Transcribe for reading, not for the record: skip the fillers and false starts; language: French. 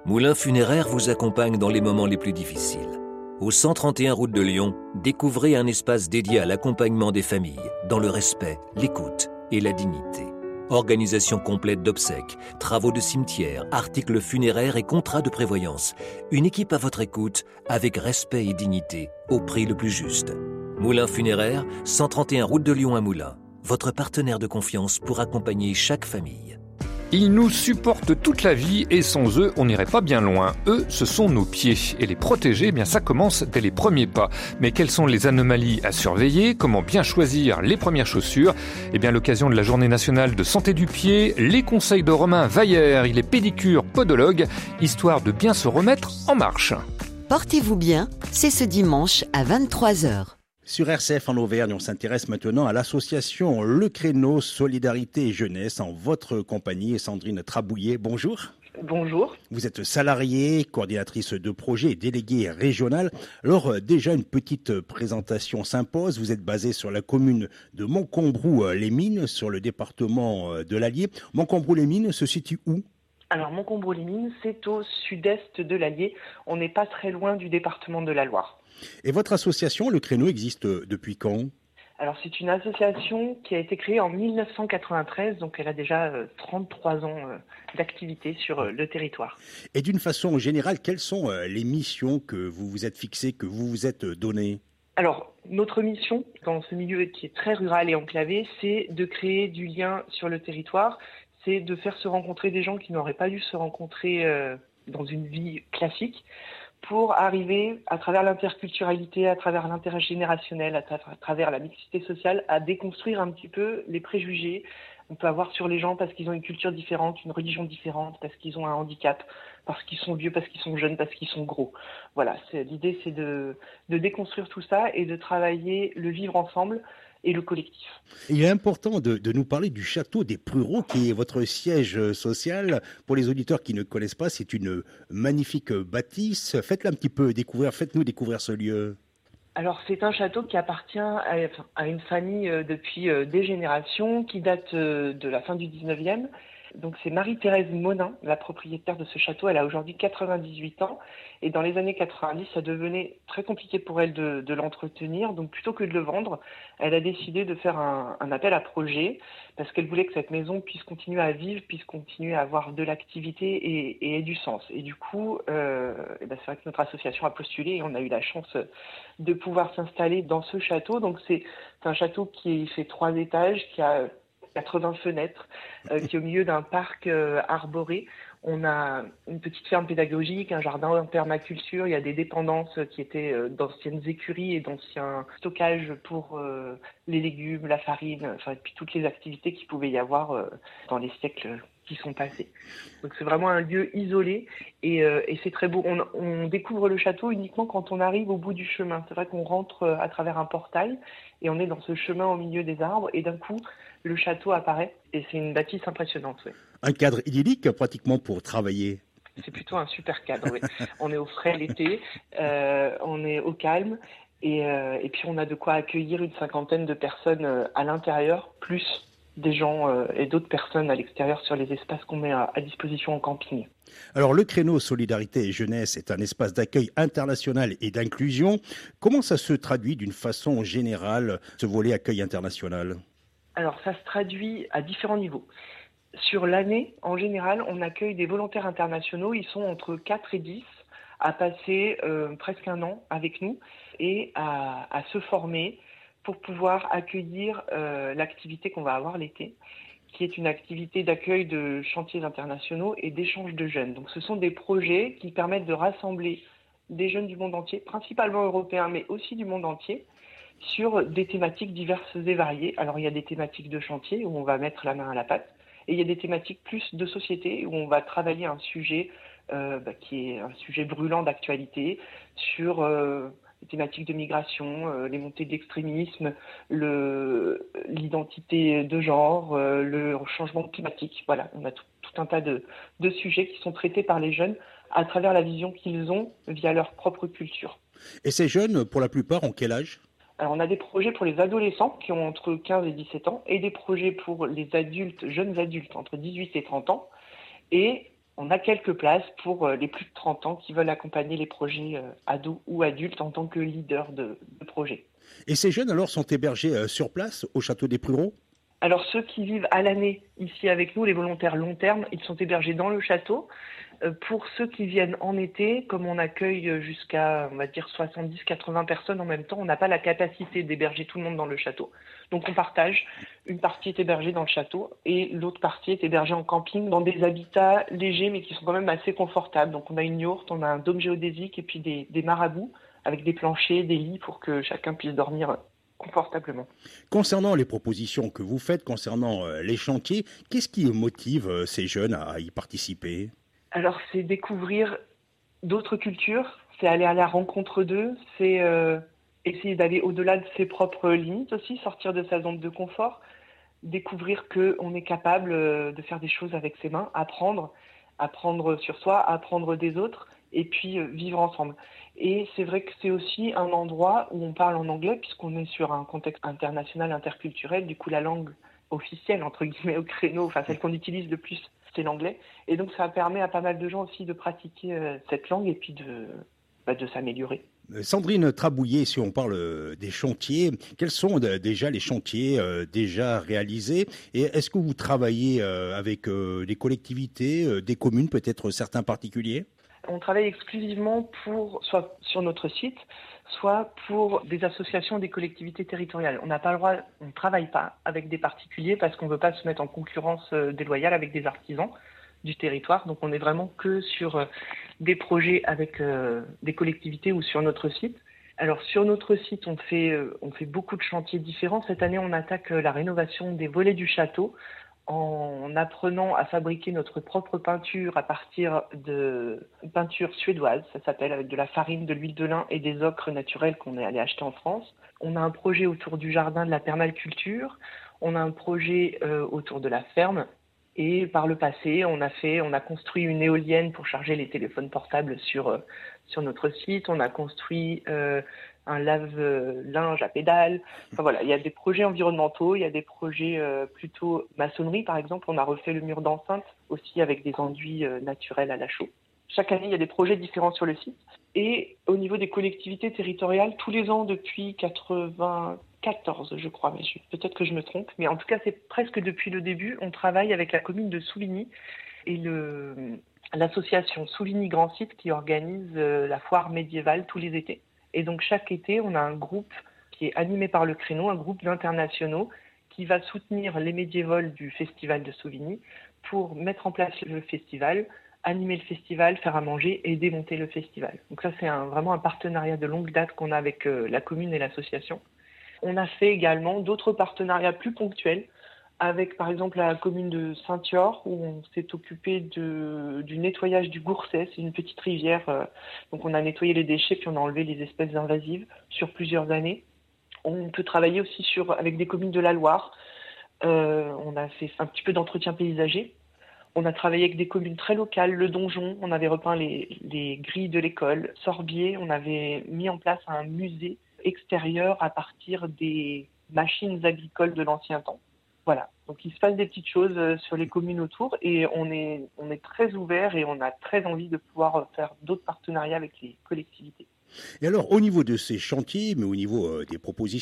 Moulin Funéraire vous accompagne dans les moments les plus difficiles. Au 131 route de Lyon, découvrez un espace dédié à l'accompagnement des familles, dans le respect, l'écoute et la dignité. Organisation complète d'obsèques, travaux de cimetière, articles funéraires et contrats de prévoyance. Une équipe à votre écoute, avec respect et dignité, au prix le plus juste. Moulin Funéraire, 131 route de Lyon à Moulins. Votre partenaire de confiance pour accompagner chaque famille. Ils nous supportent toute la vie et sans eux, on n'irait pas bien loin. Eux, ce sont nos pieds. Et les protéger, eh bien, ça commence dès les premiers pas. Mais quelles sont les anomalies à surveiller? Comment bien choisir les premières chaussures? Eh bien, à l'occasion de la Journée nationale de santé du pied, les conseils de Romain Vaillère, il est pédicure podologue, histoire de bien se remettre en marche. Portez-vous bien, c'est ce dimanche à 23h. Sur RCF en Auvergne, on s'intéresse maintenant à l'association Le Créneau Solidarité et Jeunesse en votre compagnie. Sandrine Trabouillet, bonjour. Bonjour. Vous êtes salariée, coordinatrice de projet et déléguée régionale. Alors déjà une petite présentation s'impose. Vous êtes basée sur la commune de Montcombrou-les-Mines, sur le département de l'Allier. Montcombrou-les-Mines se situe où ? Alors Montcombrou-les-Mines, c'est au sud-est de l'Allier. On n'est pas très loin du département de la Loire. Et votre association, Le Créneau, existe depuis quand ? Alors c'est une association qui a été créée en 1993, donc elle a déjà 33 ans d'activité sur le territoire. Et d'une façon générale, quelles sont les missions que vous vous êtes fixées, que vous vous êtes données ? Alors, notre mission, dans ce milieu qui est très rural et enclavé, c'est de créer du lien sur le territoire, c'est de faire se rencontrer des gens qui n'auraient pas dû se rencontrer dans une vie classique, pour arriver, à travers l'interculturalité, à travers l'intergénérationnel, à travers la mixité sociale, à déconstruire un petit peu les préjugés qu'on peut avoir sur les gens parce qu'ils ont une culture différente, une religion différente, parce qu'ils ont un handicap, parce qu'ils sont vieux, parce qu'ils sont jeunes, parce qu'ils sont gros. Voilà, l'idée c'est de déconstruire tout ça et de travailler le vivre ensemble et le collectif. Il est important de nous parler du château des Prureaux, qui est votre siège social. Pour les auditeurs qui ne connaissent pas, c'est une magnifique bâtisse. Faites-la un petit peu découvrir, faites-nous découvrir ce lieu. Alors c'est un château qui appartient à une famille depuis des générations, qui date de la fin du 19e. Donc c'est Marie-Thérèse Monin, la propriétaire de ce château. Elle a aujourd'hui 98 ans et dans les années 90, ça devenait très compliqué pour elle de l'entretenir. Donc plutôt que de le vendre, elle a décidé de faire un appel à projet parce qu'elle voulait que cette maison puisse continuer à vivre, puisse continuer à avoir de l'activité et ait du sens. Et du coup, c'est vrai que notre association a postulé et on a eu la chance de pouvoir s'installer dans ce château. Donc c'est un château qui fait 3 étages, qui a 80 fenêtres, qui est au milieu d'un parc arboré. On a une petite ferme pédagogique, un jardin en permaculture, il y a des dépendances qui étaient d'anciennes écuries et d'anciens stockages pour les légumes, la farine, et puis toutes les activités qu'il pouvait y avoir dans les siècles qui sont passés. Donc c'est vraiment un lieu isolé et c'est très beau. On découvre le château uniquement quand on arrive au bout du chemin. C'est vrai qu'on rentre à travers un portail et on est dans ce chemin au milieu des arbres et d'un coup, le château apparaît et c'est une bâtisse impressionnante. Oui. Un cadre idyllique pratiquement pour travailler. C'est plutôt un super cadre. Oui. On est au frais l'été, on est au calme et puis on a de quoi accueillir une 50aine de personnes à l'intérieur, plus des gens et d'autres personnes à l'extérieur sur les espaces qu'on met à disposition en camping. Alors le Créneau Solidarité et Jeunesse est un espace d'accueil international et d'inclusion. Comment ça se traduit d'une façon générale, ce volet accueil international ? Alors ça se traduit à différents niveaux. Sur l'année, en général, on accueille des volontaires internationaux. Ils sont entre 4 et 10 à passer presque un an avec nous et à se former pour pouvoir accueillir l'activité qu'on va avoir l'été, qui est une activité d'accueil de chantiers internationaux et d'échange de jeunes. Donc ce sont des projets qui permettent de rassembler des jeunes du monde entier, principalement européens, mais aussi du monde entier, sur des thématiques diverses et variées. Alors il y a des thématiques de chantier où on va mettre la main à la pâte, et il y a des thématiques plus de société où on va travailler un sujet qui est un sujet brûlant d'actualité sur les thématiques de migration, les montées de l'extrémisme, l'identité de genre, le changement climatique. Voilà, on a tout un tas de sujets qui sont traités par les jeunes à travers la vision qu'ils ont via leur propre culture. Et ces jeunes, pour la plupart, ont quel âge ? Alors, on a des projets pour les adolescents qui ont entre 15 et 17 ans et des projets pour les adultes, jeunes adultes entre 18 et 30 ans. Et on a quelques places pour les plus de 30 ans qui veulent accompagner les projets ados ou adultes en tant que leader de projet. Et ces jeunes alors sont hébergés sur place au château des Prureaux ? Alors ceux qui vivent à l'année ici avec nous, les volontaires long terme, ils sont hébergés dans le château. Pour ceux qui viennent en été, comme on accueille jusqu'à, on va dire, 70-80 personnes en même temps, on n'a pas la capacité d'héberger tout le monde dans le château. Donc on partage. Une partie est hébergée dans le château et l'autre partie est hébergée en camping dans des habitats légers mais qui sont quand même assez confortables. Donc on a une yourte, on a un dôme géodésique et puis des marabouts avec des planchers, des lits pour que chacun puisse dormir confortablement. Concernant les propositions que vous faites, concernant les chantiers, qu'est-ce qui motive ces jeunes à y participer ? Alors, c'est découvrir d'autres cultures, c'est aller à la rencontre d'eux, c'est essayer d'aller au-delà de ses propres limites aussi, sortir de sa zone de confort, découvrir qu'on est capable de faire des choses avec ses mains, apprendre sur soi, apprendre des autres, et puis vivre ensemble. Et c'est vrai que c'est aussi un endroit où on parle en anglais, puisqu'on est sur un contexte international, interculturel, du coup la langue officielle, entre guillemets, au créneau, enfin celle qu'on utilise le plus, c'est l'anglais. Et donc ça permet à pas mal de gens aussi de pratiquer cette langue et puis de s'améliorer. Sandrine Trabouillet, si on parle des chantiers, quels sont déjà les chantiers déjà réalisés ? Et est-ce que vous travaillez avec des collectivités, des communes, peut-être certains particuliers ? On travaille exclusivement soit sur notre site, soit pour des associations, des collectivités territoriales. On n'a pas le droit, on ne travaille pas avec des particuliers parce qu'on ne veut pas se mettre en concurrence déloyale avec des artisans du territoire. Donc on est vraiment que sur des projets avec des collectivités ou sur notre site. Alors sur notre site, on fait beaucoup de chantiers différents. Cette année, on attaque la rénovation des volets du château en apprenant à fabriquer notre propre peinture à partir de peinture suédoise, ça s'appelle, avec de la farine, de l'huile de lin et des ocres naturels qu'on est allé acheter en France. On a un projet autour du jardin de la permaculture, on a un projet autour de la ferme et par le passé, on a construit une éolienne pour charger les téléphones portables sur notre site, on a construit un lave-linge à pédale. Enfin voilà, il y a des projets environnementaux, il y a des projets plutôt maçonnerie par exemple. On a refait le mur d'enceinte aussi avec des enduits naturels à la chaux. Chaque année, il y a des projets différents sur le site. Et au niveau des collectivités territoriales, tous les ans depuis 94, je crois, mais peut-être que je me trompe, mais en tout cas, c'est presque depuis le début, on travaille avec la commune de Souvigny et l'association Souvigny Grand Site qui organise la foire médiévale tous les étés. Et donc chaque été, on a un groupe qui est animé par le créneau, un groupe d'internationaux qui va soutenir les médiévoles du festival de Souvigny pour mettre en place le festival, animer le festival, faire à manger et démonter le festival. Donc ça, c'est vraiment un partenariat de longue date qu'on a avec la commune et l'association. On a fait également d'autres partenariats plus ponctuels avec, par exemple, la commune de Saint-Yor, où on s'est occupé du nettoyage du Gourcet, c'est une petite rivière. Donc on a nettoyé les déchets, puis on a enlevé les espèces invasives sur plusieurs années. On peut travailler aussi avec des communes de la Loire. On a fait un petit peu d'entretien paysager. On a travaillé avec des communes très locales, le Donjon, on avait repeint les grilles de l'école. Sorbier, on avait mis en place un musée extérieur à partir des machines agricoles de l'ancien temps. Voilà, donc il se passe des petites choses sur les communes autour et on est très ouvert et on a très envie de pouvoir faire d'autres partenariats avec les collectivités. Et alors, au niveau de ces chantiers, mais au niveau des propositions,